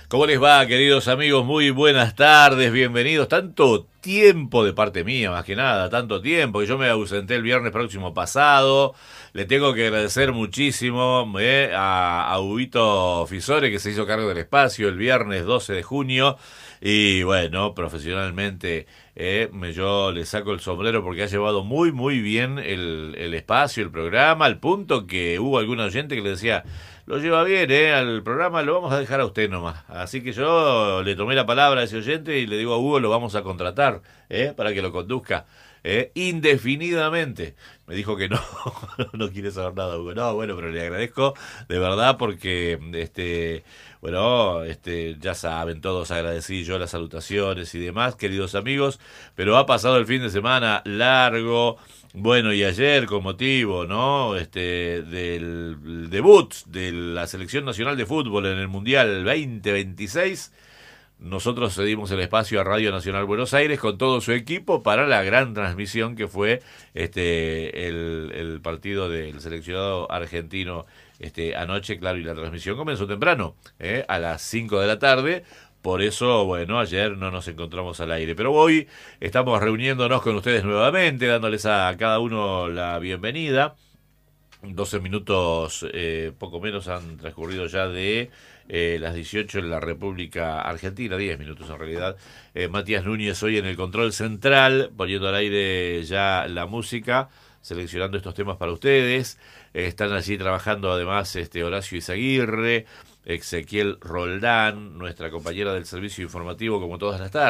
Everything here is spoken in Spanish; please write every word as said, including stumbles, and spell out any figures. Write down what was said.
¿Cómo les va, queridos amigos? Muy buenas tardes, bienvenidos. Tanto tiempo de parte mía, más que nada, tanto tiempo, que yo me ausenté el viernes próximo pasado. Le tengo que agradecer muchísimo eh, a, a Huguito Fisore, que se hizo cargo del espacio el viernes doce de junio. Y bueno, profesionalmente eh, me, yo le saco el sombrero porque ha llevado muy, muy bien el, el espacio, el programa, al punto que hubo algún oyente que le decía... Lo lleva bien, ¿eh? Al programa lo vamos a dejar a usted nomás. Así que yo le tomé la palabra a ese oyente y le digo a Hugo, lo vamos a contratar, ¿eh? Para que lo conduzca, ¿eh? Indefinidamente. Me dijo que no, no quiere saber nada, Hugo. No, bueno, pero le agradezco de verdad porque, este, bueno, este, ya saben, todos agradecí yo las salutaciones y demás, queridos amigos, pero ha pasado el fin de semana largo. Bueno, y ayer con motivo, ¿no? Este del debut de la Selección Nacional de Fútbol en el Mundial veinte veintiséis, nosotros cedimos el espacio a Radio Nacional Buenos Aires con todo su equipo para la gran transmisión que fue este el, el partido del seleccionado argentino este anoche, claro, y la transmisión comenzó temprano, ¿eh? A las cinco de la tarde. Por eso, bueno, ayer no nos encontramos al aire. Pero hoy estamos reuniéndonos con ustedes nuevamente, dándoles a cada uno la bienvenida. doce minutos, eh, poco menos, han transcurrido ya de eh, las dieciocho en la República Argentina, diez minutos en realidad. Eh, Matías Núñez hoy en el control central, poniendo al aire ya la música, seleccionando estos temas para ustedes. Eh, están allí trabajando además este Horacio Izaguirre, Ezequiel Roldán, nuestra compañera del servicio informativo como todas las tardes.